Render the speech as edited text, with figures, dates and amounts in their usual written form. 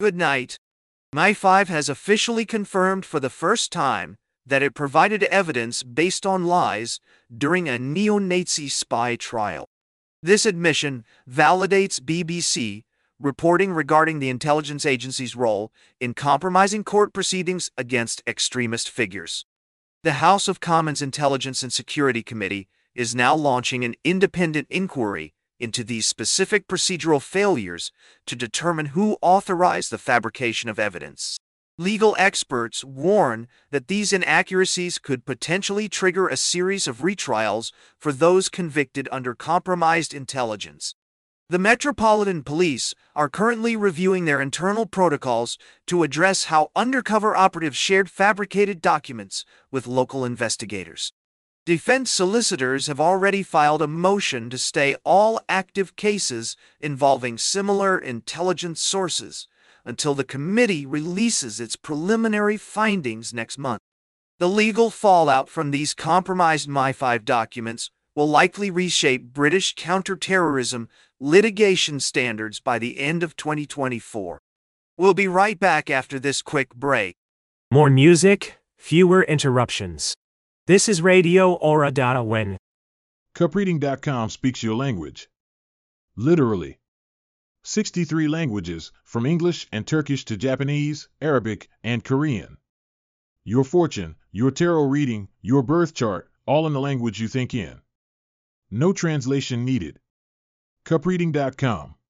Good night. MI5 has officially confirmed for the first time that it provided evidence based on lies during a neo-Nazi spy trial. This admission validates BBC reporting regarding the intelligence agency's role in compromising court proceedings against extremist figures. The House of Commons Intelligence and Security Committee is now launching an independent inquiry into these specific procedural failures to determine who authorized the fabrication of evidence. Legal experts warn that these inaccuracies could potentially trigger a series of retrials for those convicted under compromised intelligence. The Metropolitan Police are currently reviewing their internal protocols to address how undercover operatives shared fabricated documents with local investigators. Defense solicitors have already filed a motion to stay all active cases involving similar intelligence sources until the committee releases its preliminary findings next month. The legal fallout from these compromised MI5 documents will likely reshape British counter-terrorism litigation standards by the end of 2024. We'll be right back after this quick break. More music, fewer interruptions. This is Radio Aura.awen. Cupreading.com speaks your language. Literally. 63 languages, from English and Turkish to Japanese, Arabic, and Korean. Your fortune, your tarot reading, your birth chart, all in the language you think in. No translation needed. Cupreading.com.